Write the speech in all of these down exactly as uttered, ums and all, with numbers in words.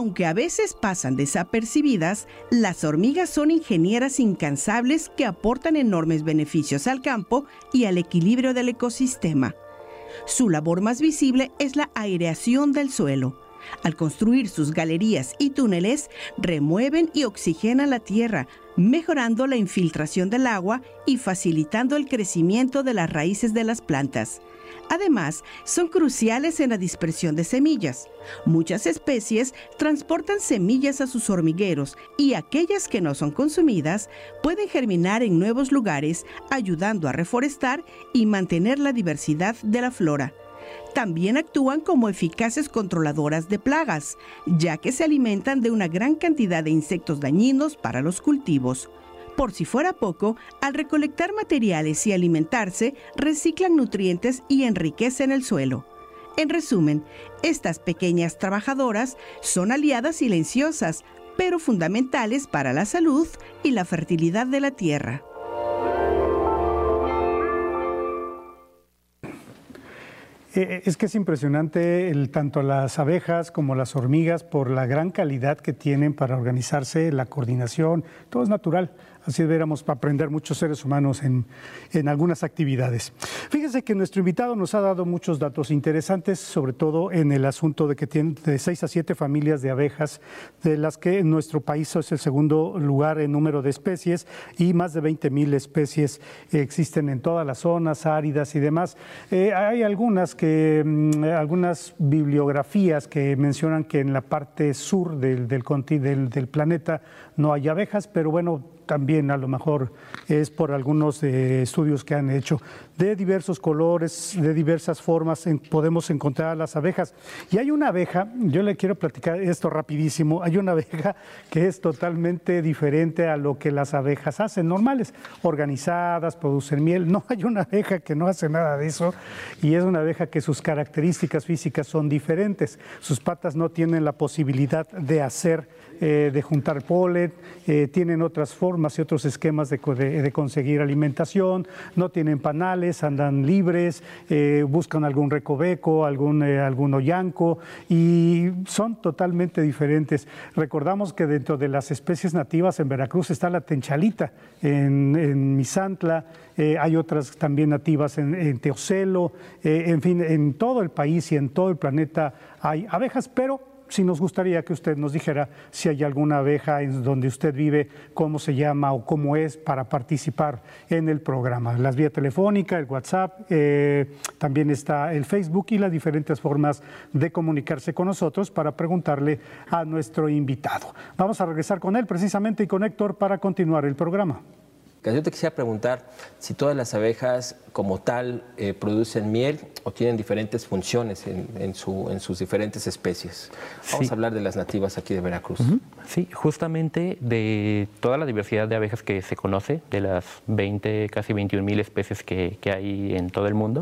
Aunque a veces pasan desapercibidas, las hormigas son ingenieras incansables que aportan enormes beneficios al campo y al equilibrio del ecosistema. Su labor más visible es la aireación del suelo. Al construir sus galerías y túneles, remueven y oxigenan la tierra, mejorando la infiltración del agua y facilitando el crecimiento de las raíces de las plantas. Además, son cruciales en la dispersión de semillas. Muchas especies transportan semillas a sus hormigueros y aquellas que no son consumidas pueden germinar en nuevos lugares, ayudando a reforestar y mantener la diversidad de la flora. También actúan como eficaces controladoras de plagas, ya que se alimentan de una gran cantidad de insectos dañinos para los cultivos. Por si fuera poco, al recolectar materiales y alimentarse, reciclan nutrientes y enriquecen el suelo. En resumen, estas pequeñas trabajadoras son aliadas silenciosas, pero fundamentales para la salud y la fertilidad de la tierra. Es que es impresionante el, tanto las abejas como las hormigas por la gran calidad que tienen para organizarse, la coordinación, todo es natural. Así deberíamos aprender muchos seres humanos en, en algunas actividades. Fíjense que nuestro invitado nos ha dado muchos datos interesantes, sobre todo en el asunto de que tiene de seis a siete familias de abejas, de las que en nuestro país es el segundo lugar en número de especies y más de veinte mil especies existen en todas las zonas áridas y demás. Eh, hay algunas, que, algunas bibliografías que mencionan que en la parte sur del, del, del, del planeta no hay abejas, pero bueno, también a lo mejor es por algunos eh, estudios que han hecho. De diversos colores, de diversas formas en, podemos encontrar las abejas. Y hay una abeja, yo le quiero platicar esto rapidísimo, hay una abeja que es totalmente diferente a lo que las abejas hacen, normales, organizadas, producen miel. No, hay una abeja que no hace nada de eso y es una abeja que sus características físicas son diferentes. Sus patas no tienen la posibilidad de hacer, eh, de juntar polen, eh, tienen otras formas y otros esquemas de, de, de conseguir alimentación, no tienen panales, andan libres, eh, buscan algún recoveco, algún, eh, algún hoyanco y son totalmente diferentes. Recordamos que dentro de las especies nativas en Veracruz está la tenchalita, en, en Misantla, eh, hay otras también nativas en, en Teocelo, eh, en fin, en todo el país y en todo el planeta hay abejas, pero sí nos gustaría que usted nos dijera si hay alguna abeja en donde usted vive, cómo se llama o cómo es para participar en el programa. La vía telefónica, el WhatsApp, eh, también está el Facebook y las diferentes formas de comunicarse con nosotros para preguntarle a nuestro invitado. Vamos a regresar con él precisamente y con Héctor para continuar el programa. Yo te quisiera preguntar si todas las abejas como tal eh, producen miel o tienen diferentes funciones en, en, su, en sus diferentes especies. Vamos sí. a hablar de las nativas aquí de Veracruz. Uh-huh. Sí, justamente de toda la diversidad de abejas que se conoce, de las veinte, casi veintiún mil especies que, que hay en todo el mundo,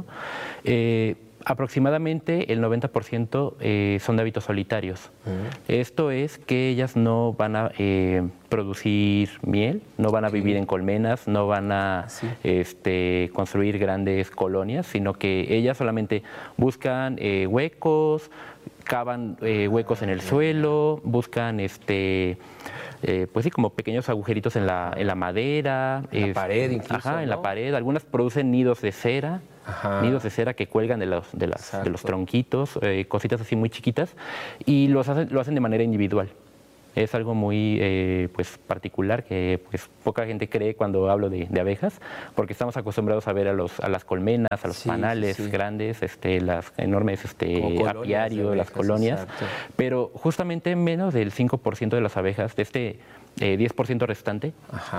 eh, aproximadamente el noventa por ciento eh, son de hábitos solitarios. Uh-huh. Esto es que ellas no van a eh, producir miel, no van a okay. vivir en colmenas, no van a sí. este, construir grandes colonias, sino que ellas solamente buscan eh, huecos, cavan eh, huecos en el suelo, buscan este eh, pues sí, como pequeños agujeritos en la, en la madera, en es, la pared incluso, ajá, ¿no? en la pared. Algunas producen nidos de cera. Ajá. Nidos de cera que cuelgan de los, de las, de los tronquitos, eh, cositas así muy chiquitas, y los hacen, lo hacen de manera individual. Es algo muy eh, pues, particular que pues, poca gente cree cuando hablo de, de abejas, porque estamos acostumbrados a ver a, los, a las colmenas, a los sí, panales sí. grandes, este, las enormes este, apiarios, las colonias, exacto. Pero justamente menos del cinco por ciento de las abejas, de este eh, diez por ciento restante,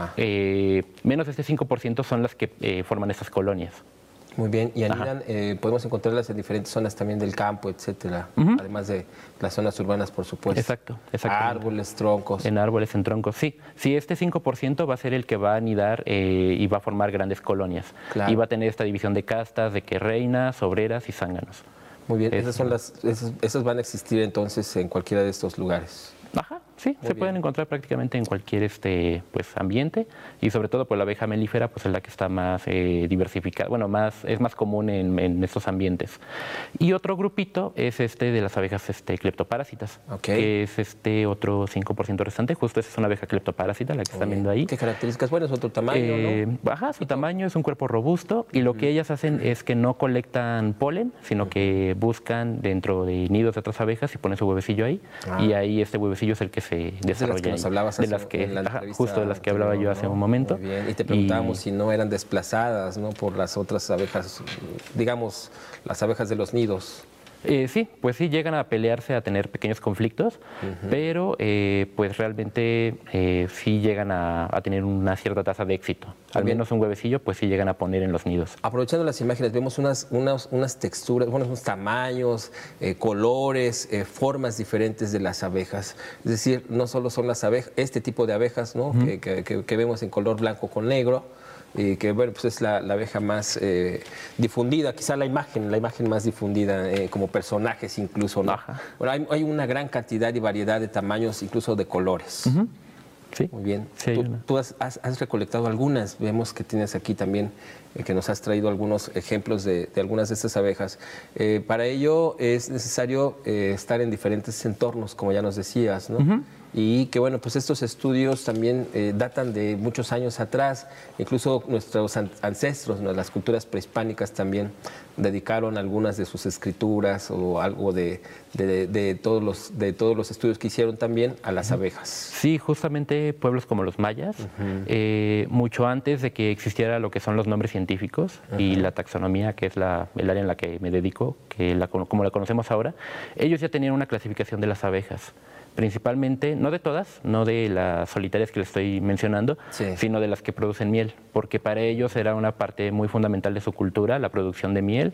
eh, menos de este cinco por ciento son las que eh, forman estas colonias. Muy bien, y anidan, eh, podemos encontrarlas en diferentes zonas también del campo, etcétera, uh-huh. además de las zonas urbanas, por supuesto. Exacto, exacto. Árboles, troncos. En árboles, en troncos, sí. Sí, este cinco por ciento va a ser el que va a anidar eh, y va a formar grandes colonias. Claro. Y va a tener esta división de castas, de que reinas, obreras y zánganos. Muy bien, es, esas, son las, esas, esas van a existir entonces en cualquiera de estos lugares. Ajá. sí, Muy se bien. pueden encontrar prácticamente en cualquier este, pues, ambiente y sobre todo pues, la abeja melífera pues, es la que está más eh, diversificada, bueno, más, es más común en, en estos ambientes. Y otro grupito es este de las abejas este, cleptoparásitas, okay. que es este otro cinco por ciento restante, justo esa es una abeja cleptoparásita, la que están viendo ahí. ¿Qué características? Bueno, es otro tamaño, eh, ¿no? Ajá, su tamaño es un cuerpo robusto y lo que ellas hacen es que no colectan polen, sino que buscan dentro de nidos de otras abejas y ponen su huevecillo ahí ah. y ahí este huevecillo es el que se desarrolla. De las que nos hablabas de las que, en la ajá, justo de las que hablaba yo hace no, un momento. Muy bien. Y te preguntábamos y... si no eran desplazadas, ¿no? Por las otras abejas, digamos, las abejas de los nidos. Eh, sí, pues sí, llegan a pelearse, a tener pequeños conflictos, uh-huh. pero eh, pues realmente eh, sí llegan a, a tener una cierta tasa de éxito. Al Bien. menos un huevecillo, pues sí llegan a poner en los nidos. Aprovechando las imágenes, vemos unas, unas, unas texturas, bueno, unos tamaños, eh, colores, eh, formas diferentes de las abejas. Es decir, no solo son las abejas, este tipo de abejas, ¿no? Uh-huh. que, que, que, que vemos en color blanco con negro, y que bueno, pues es la, la abeja más eh, difundida, quizá la imagen, la imagen más difundida eh, como personajes incluso, ¿no? Bueno, hay, hay una gran cantidad y variedad de tamaños, incluso de colores. Uh-huh. Sí. Muy bien. Sí, tú tú has, has, has recolectado algunas, vemos que tienes aquí también, eh, que nos has traído algunos ejemplos de, de algunas de estas abejas. Eh, para ello es necesario eh, estar en diferentes entornos, como ya nos decías, ¿no? Uh-huh. Y que bueno, pues estos estudios también eh, datan de muchos años atrás, incluso nuestros ancestros, ¿no? Las culturas prehispánicas también dedicaron algunas de sus escrituras o algo de, de, de, de, todos los, de todos los estudios que hicieron también a las abejas. Sí, justamente pueblos como los mayas, uh-huh. eh, mucho antes de que existiera lo que son los nombres científicos uh-huh. y la taxonomía, que es la, el área en la que me dedico, que la, como la conocemos ahora, ellos ya tenían una clasificación de las abejas. Principalmente, no de todas, no de las solitarias que les estoy mencionando, sí. sino de las que producen miel, porque para ellos era una parte muy fundamental de su cultura, la producción de miel,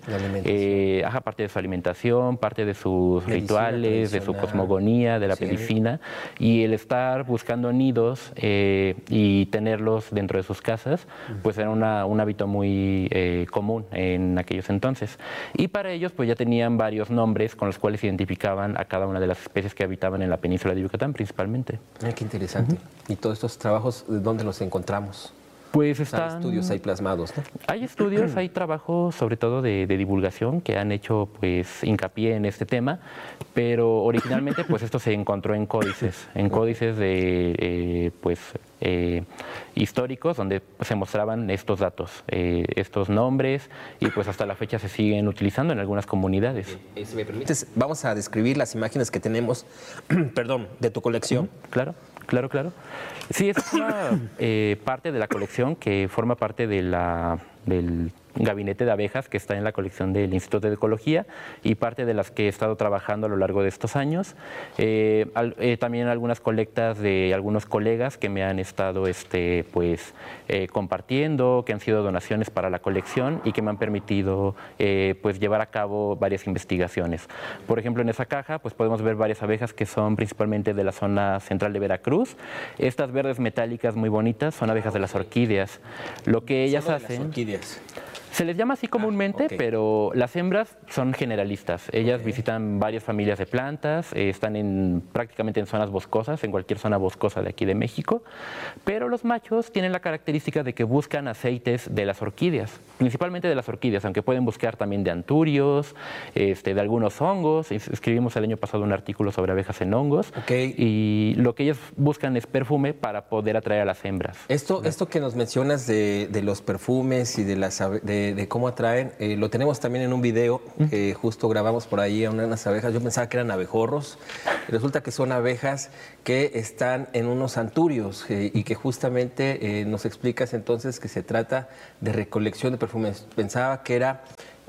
eh, ajá, parte de su alimentación, parte de sus medicina rituales, de su cosmogonía, de la sí. medicina, y el estar buscando nidos eh, y tenerlos dentro de sus casas, pues era una, un hábito muy eh, común en aquellos entonces. Y para ellos, pues ya tenían varios nombres con los cuales identificaban a cada una de las especies que habitaban en la península de Yucatán principalmente. Ay, qué interesante. Uh-huh. ¿Y todos estos trabajos, dónde los encontramos? Pues están... O sea, estudios ahí plasmados, ¿no? Hay estudios, hay trabajos sobre todo de, de divulgación que han hecho pues hincapié en este tema, pero originalmente pues esto se encontró en códices, en códices de eh, pues eh, históricos donde se mostraban estos datos, eh, estos nombres y pues hasta la fecha se siguen utilizando en algunas comunidades. Eh, si me permites, vamos a describir las imágenes que tenemos, perdón, de tu colección. Uh-huh, claro. Claro, claro. Sí, es una eh, parte de la colección que forma parte de la, del gabinete de abejas que está en la colección del Instituto de Ecología y parte de las que he estado trabajando a lo largo de estos años. Eh, al, eh, también algunas colectas de algunos colegas que me han estado este, pues, eh, compartiendo, que han sido donaciones para la colección y que me han permitido eh, pues, llevar a cabo varias investigaciones. Por ejemplo, en esa caja pues, podemos ver varias abejas que son principalmente de la zona central de Veracruz. Estas verdes metálicas muy bonitas son abejas de las orquídeas. Lo que ellas Solo hacen... Las orquídeas. Se les llama así comúnmente, ah, okay. pero las hembras son generalistas. Ellas okay. visitan varias familias de plantas, eh, están en, prácticamente en zonas boscosas, en cualquier zona boscosa de aquí de México, pero los machos tienen la característica de que buscan aceites de las orquídeas, principalmente de las orquídeas, aunque pueden buscar también de anturios, este, de algunos hongos. Escribimos el año pasado un artículo sobre abejas en hongos, okay. y lo que ellos buscan es perfume para poder atraer a las hembras. Esto, esto que nos mencionas de, de los perfumes y de las de De, de cómo atraen, eh, lo tenemos también en un video que eh, justo grabamos por ahí a unas abejas. Yo pensaba que eran abejorros, resulta que son abejas que están en unos anturios eh, y que justamente eh, nos explicas entonces que se trata de recolección de perfumes. Pensaba que era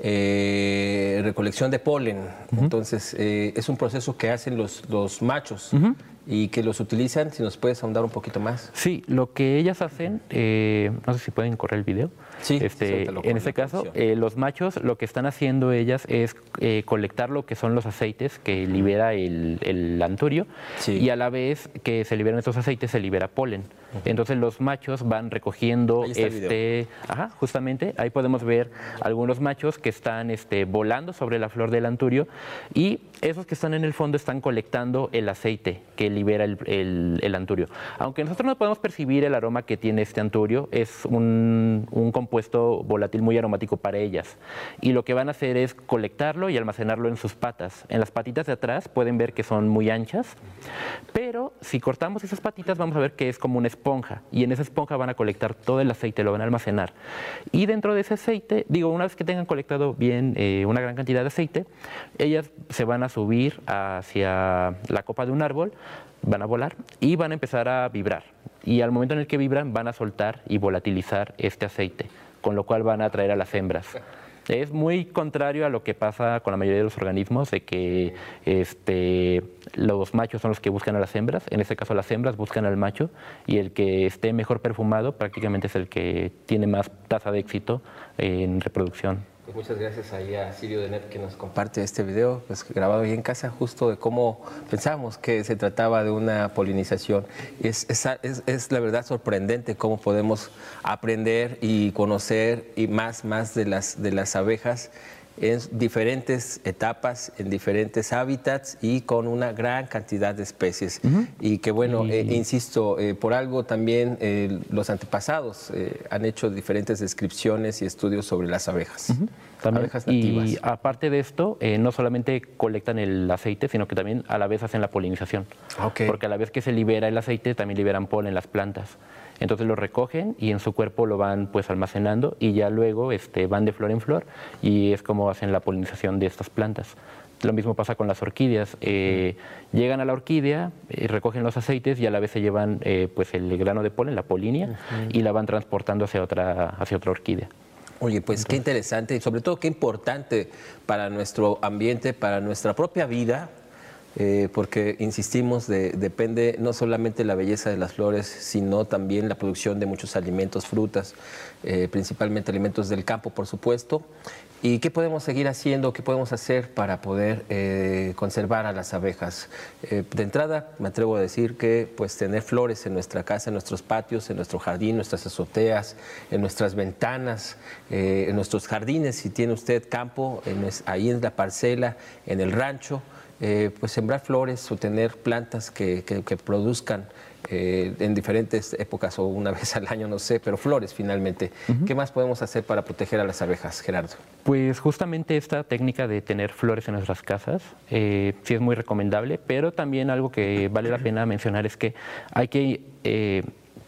eh, recolección de polen, uh-huh. entonces eh, es un proceso que hacen los, los machos. Uh-huh. Y que los utilizan, si nos puedes ahondar un poquito más. Sí, lo que ellas hacen, eh, no sé si pueden correr el video. Sí, este, en este caso, eh, los machos lo que están haciendo ellas es eh, colectar lo que son los aceites que libera el, el anturio, sí. y a la vez que se liberan estos aceites se libera polen. Entonces los machos van recogiendo este, ajá, justamente ahí podemos ver algunos machos que están este, volando sobre la flor del anturio, y esos que están en el fondo están colectando el aceite que libera el, el, el anturio. Aunque nosotros no podemos percibir el aroma que tiene este anturio, es un, un compuesto volátil muy aromático para ellas, y lo que van a hacer es colectarlo y almacenarlo en sus patas. En las patitas de atrás pueden ver que son muy anchas, pero si cortamos esas patitas vamos a ver que es como una esponja, y en esa esponja van a colectar todo el aceite, lo van a almacenar. Y dentro de ese aceite, digo, una vez que tengan colectado bien eh, una gran cantidad de aceite, ellas se van a subir hacia la copa de un árbol, van a volar y van a empezar a vibrar. Y al momento en el que vibran van a soltar y volatilizar este aceite, con lo cual van a atraer a las hembras. Es muy contrario a lo que pasa con la mayoría de los organismos, de que este, los machos son los que buscan a las hembras. En este caso las hembras buscan al macho, y el que esté mejor perfumado prácticamente es el que tiene más tasa de éxito en reproducción. Pues muchas gracias ahí a Sirio Denet, que nos comparte este video pues, grabado ahí en casa, justo de cómo pensábamos que se trataba de una polinización. Es, es, es, es la verdad sorprendente cómo podemos aprender y conocer y más, más de las, de las abejas en diferentes etapas, en diferentes hábitats y con una gran cantidad de especies. Uh-huh. Y que bueno, eh, insisto, eh, por algo también eh, los antepasados eh, han hecho diferentes descripciones y estudios sobre las abejas. Uh-huh. También, abejas nativas. Y aparte de esto, eh, no solamente colectan el aceite, sino que también a la vez hacen la polinización. Okay. Porque a la vez que se libera el aceite, también liberan polen las plantas. Entonces lo recogen y en su cuerpo lo van pues almacenando, y ya luego este, van de flor en flor, y es como hacen la polinización de estas plantas. Lo mismo pasa con las orquídeas. Eh, llegan a la orquídea, eh, recogen los aceites y a la vez se llevan eh, pues el grano de polen, la polinia, uh-huh. y la van transportando hacia otra, hacia otra orquídea. Oye, pues Entonces, qué interesante y sobre todo qué importante para nuestro ambiente, para nuestra propia vida. Eh, porque, insistimos, de, depende no solamente la belleza de las flores, sino también la producción de muchos alimentos, frutas, eh, principalmente alimentos del campo, por supuesto. ¿Y qué podemos seguir haciendo, qué podemos hacer para poder eh, conservar a las abejas? Eh, de entrada, me atrevo a decir que pues, tener flores en nuestra casa, en nuestros patios, en nuestro jardín, en nuestras azoteas, en nuestras ventanas, eh, en nuestros jardines, si tiene usted campo, en, ahí en la parcela, en el rancho, Eh, pues sembrar flores o tener plantas que, que, que produzcan eh, en diferentes épocas o una vez al año, no sé, pero flores finalmente. Uh-huh. ¿Qué más podemos hacer para proteger a las abejas, Gerardo? Pues justamente esta técnica de tener flores en nuestras casas eh, sí es muy recomendable, pero también algo que vale la pena mencionar es que hay que eh,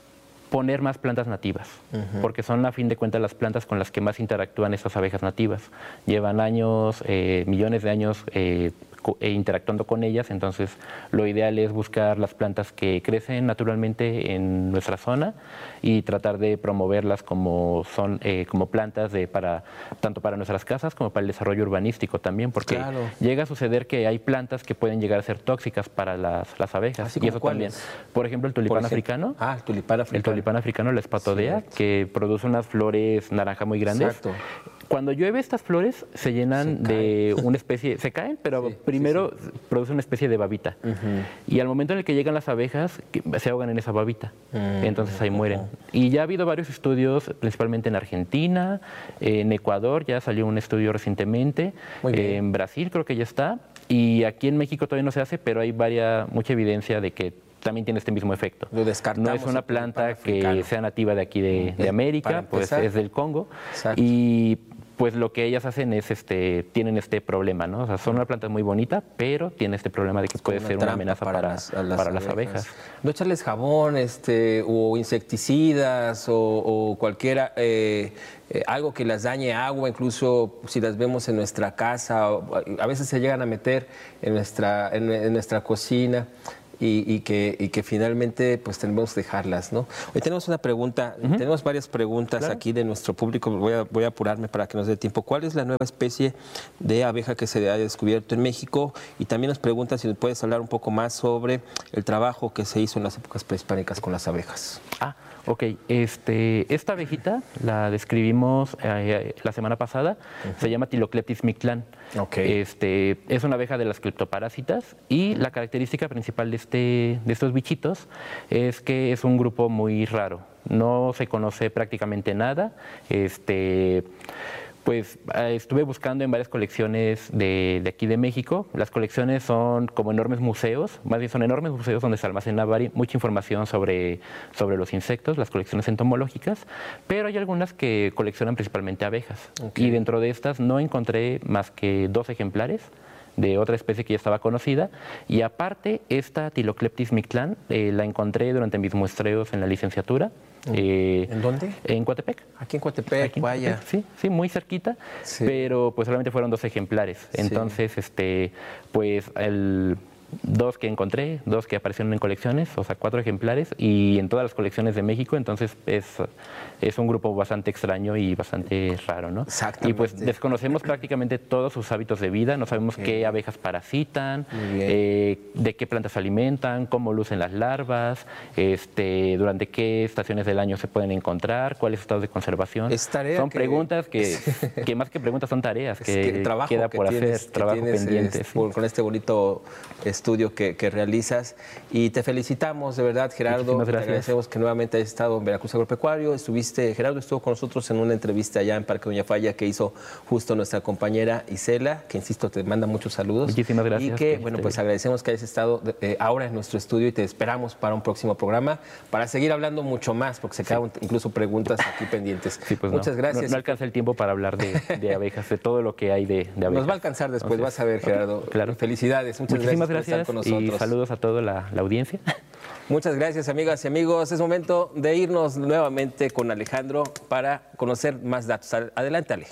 poner más plantas nativas, uh-huh. porque son a fin de cuentas las plantas con las que más interactúan estas abejas nativas. Llevan años, eh, millones de años eh, E interactuando con ellas, entonces lo ideal es buscar las plantas que crecen naturalmente en nuestra zona y tratar de promoverlas como son eh, como plantas de para tanto para nuestras casas como para el desarrollo urbanístico también, porque claro. llega a suceder que hay plantas que pueden llegar a ser tóxicas para las, las abejas. Así y eso ¿cuáles? También, por ejemplo, el tulipán ejemplo, africano. Ah, el tulipán africano. El tulipán africano, la espatodea, sí, que produce unas flores naranja muy grandes. Exacto. Cuando llueve estas flores se llenan se de una especie, se caen, pero sí, primero sí, sí. produce una especie de babita. Uh-huh. Y al momento en el que llegan las abejas, se ahogan en esa babita. Uh-huh. Entonces ahí mueren. Uh-huh. Y ya ha habido varios estudios, principalmente en Argentina, en Ecuador, ya salió un estudio recientemente, eh, en Brasil creo que ya está, y aquí en México todavía no se hace, pero hay varia, mucha evidencia de que también tiene este mismo efecto. Lo descartamos. No es una planta que sea nativa de aquí de, de América, pues es del Congo. Exacto. Y pues lo que ellas hacen es, este, tienen este problema, ¿no? O sea, son una planta muy bonita, pero tiene este problema de que puede ser una amenaza para, para, las, las, para las abejas. No echarles jabón, este, o insecticidas, o, o cualquiera, eh, eh, algo que las dañe, agua, incluso si las vemos en nuestra casa, a veces se llegan a meter en nuestra, en, en nuestra cocina. Y, y, que, y que finalmente pues tenemos que dejarlas, ¿no? Hoy tenemos una pregunta, uh-huh. tenemos varias preguntas claro. aquí de nuestro público, voy a, voy a apurarme para que nos dé tiempo. ¿Cuál es la nueva especie de abeja que se ha descubierto en México? Y también nos pregunta si nos puedes hablar un poco más sobre el trabajo que se hizo en las épocas prehispánicas con las abejas. Ah, Ok, este, esta abejita la describimos eh, la semana pasada, uh-huh. se llama Tylocleptis mictlan. Okay. Este, es una abeja de las cleptoparásitas y la característica principal de, este, de estos bichitos es que es un grupo muy raro, no se conoce prácticamente nada. Este, Pues estuve buscando en varias colecciones de, de aquí de México. Las colecciones son como enormes museos, más bien son enormes museos donde se almacena mucha información sobre, sobre los insectos, las colecciones entomológicas, pero hay algunas que coleccionan principalmente abejas. Okay. Y dentro de estas no encontré más que dos ejemplares de otra especie que ya estaba conocida, y aparte esta Tylocleptis mictlan eh, la encontré durante mis muestreos en la licenciatura. Eh, ¿En dónde? En Coatepec. Aquí en Coatepec, Aquí en vaya. Coatepec, sí, sí, muy cerquita, sí. Pero pues solamente fueron dos ejemplares. Entonces, sí. este, pues el... dos que encontré, dos que aparecieron en colecciones, o sea, cuatro ejemplares, y en todas las colecciones de México, entonces es, es un grupo bastante extraño y bastante raro, ¿no? Exactamente. Y pues desconocemos prácticamente todos sus hábitos de vida, no sabemos okay. qué abejas parasitan, eh, de qué plantas se alimentan, cómo lucen las larvas, este, durante qué estaciones del año se pueden encontrar, cuál es su estado de conservación. Es tarea son que... preguntas que, que más que preguntas son tareas, que, que trabajo queda que por tienes, hacer, trabajo tienes, pendiente. Es, sí. Con este bonito estudio que, que realizas, y te felicitamos de verdad, Gerardo. Te agradecemos que nuevamente hayas estado en Veracruz Agropecuario. Estuviste, Gerardo estuvo con nosotros en una entrevista allá en Parque Doña Falla que hizo justo nuestra compañera Isela, que insisto te manda muchos saludos. Muchísimas gracias. Y que bueno, pues agradecemos que hayas estado eh, ahora en nuestro estudio y te esperamos para un próximo programa para seguir hablando mucho más, porque se sí. quedan incluso preguntas aquí pendientes. Sí, pues Muchas no, gracias. No, no alcanza el tiempo para hablar de, de abejas, de todo lo que hay de, de abejas. Nos va a alcanzar después, okay. vas a ver, Gerardo. Okay, claro. Felicidades, muchas Muchísimas gracias, gracias por estar con nosotros. Y saludos a toda la, la audiencia. Muchas gracias, amigas y amigos. Es momento de irnos nuevamente con Alejandro para conocer más datos. Adelante, Ale.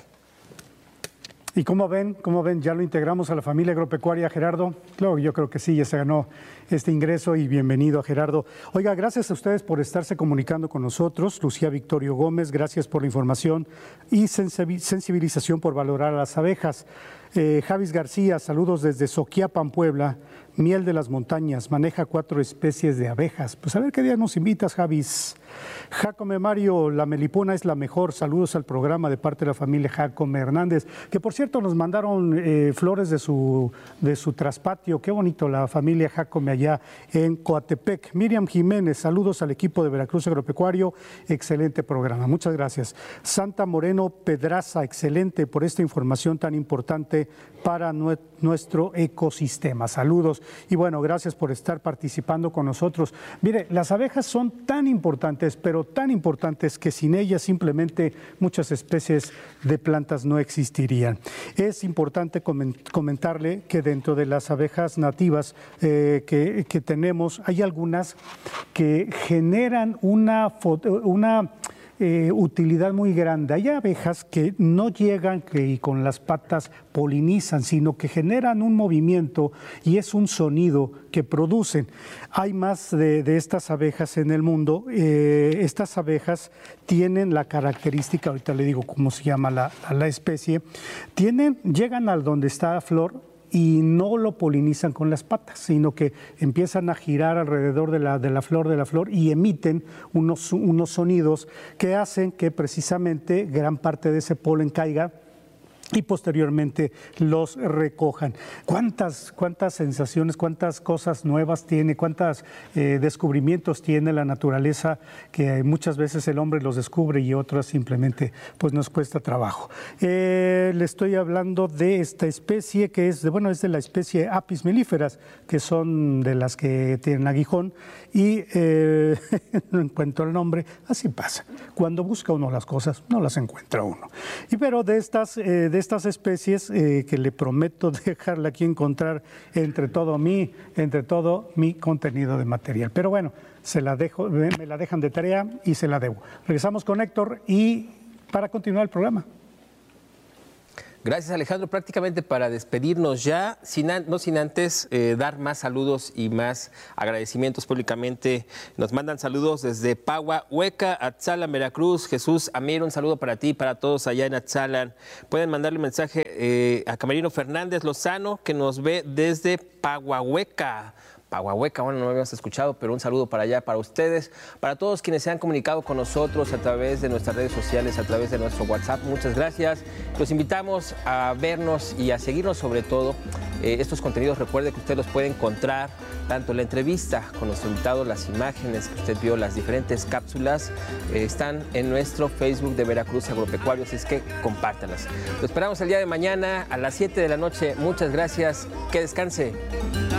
¿Y cómo ven? ¿Cómo ven? ¿Ya lo integramos a la familia agropecuaria, Gerardo? Claro, yo creo que sí, ya se ganó este ingreso y bienvenido a Gerardo. Oiga, gracias a ustedes por estarse comunicando con nosotros. Lucía Victorio Gómez, gracias por la información y sensibilización por valorar a las abejas. Eh, Javis García, saludos desde Soquiapan, Puebla. Miel de las montañas, maneja cuatro especies de abejas. Pues a ver qué día nos invitas, Javis. Jacome Mario, la melipona es la mejor. Saludos al programa de parte de la familia Jacome Hernández, que por cierto nos mandaron eh, flores de su, de su traspatio. Qué bonito la familia Jacome allá en Coatepec. Miriam Jiménez, saludos al equipo de Veracruz Agropecuario. Excelente programa, muchas gracias. Santa Moreno Pedraza, excelente por esta información tan importante para nuestro ecosistema. Saludos. Y bueno, gracias por estar participando con nosotros. Mire, las abejas son tan importantes, pero tan importantes que sin ellas simplemente muchas especies de plantas no existirían. Es importante comentarle que dentro de las abejas nativas eh, que, que tenemos, hay algunas que generan una, una Eh, utilidad muy grande. Hay abejas que no llegan que, y con las patas polinizan, sino que generan un movimiento y es un sonido que producen. Hay más de, de estas abejas en el mundo. Eh, estas abejas tienen la característica, ahorita le digo cómo se llama la, la especie, tienen, llegan al donde está la flor y no lo polinizan con las patas, sino que empiezan a girar alrededor de la, de la flor, de la flor y emiten unos, unos sonidos que hacen que precisamente gran parte de ese polen caiga y posteriormente los recojan. ¿Cuántas, cuántas sensaciones, cuántas cosas nuevas tiene, cuántos eh, descubrimientos tiene la naturaleza que muchas veces el hombre los descubre y otras simplemente pues nos cuesta trabajo? Eh, le estoy hablando de esta especie que es de, bueno, es de la especie Apis mellifera, que son de las que tienen aguijón y eh, no encuentro el nombre, así pasa. Cuando busca uno las cosas, no las encuentra uno. Y pero de estas eh, de estas especies eh, que le prometo dejarla aquí encontrar entre todo mi, entre todo mi contenido de material. Pero bueno, se la dejo, me la dejan de tarea y se la debo. Regresamos con Héctor y para continuar el programa. Gracias, Alejandro. Prácticamente para despedirnos ya, sin an, no sin antes eh, dar más saludos y más agradecimientos públicamente. Nos mandan saludos desde Pagua Hueca, Atzalan, Veracruz. Jesús Amir, un saludo para ti y para todos allá en Atzalan. Pueden mandarle un mensaje eh, a Camerino Fernández Lozano, que nos ve desde Pagua Hueca. Pahuahueca, bueno, no me habíamos escuchado, pero un saludo para allá, para ustedes, para todos quienes se han comunicado con nosotros a través de nuestras redes sociales, a través de nuestro WhatsApp. Muchas gracias. Los invitamos a vernos y a seguirnos sobre todo. Eh, estos contenidos, recuerde que usted los puede encontrar, tanto la entrevista con nuestro invitado, las imágenes que usted vio, las diferentes cápsulas, eh, están en nuestro Facebook de Veracruz Agropecuario, así es que compártanlas. Lo esperamos el día de mañana a las siete de la noche. Muchas gracias. Que descanse.